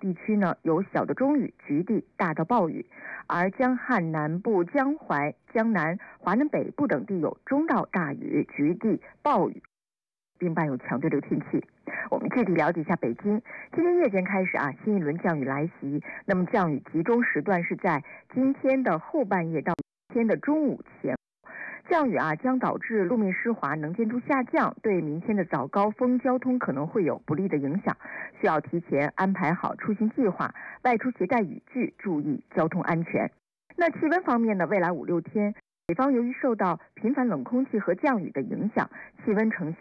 地区呢有小的中雨，局地大到暴雨，而江汉南部、江淮、江南、华南北部等地有中到大雨，局地暴雨，并伴有强对流天气。我们具体了解一下北京。今天夜间开始啊，新一轮降雨来袭。那么降雨集中时段是在今天的后半夜到明天的中午前。降雨啊将导致路面湿滑，能见度下降，对明天的早高峰交通可能会有不利的影响，需要提前安排好出行计划，外出携带雨具，注意交通安全。那气温方面呢，未来5、6天，北方由于受到频繁冷空气和降雨的影响，气温呈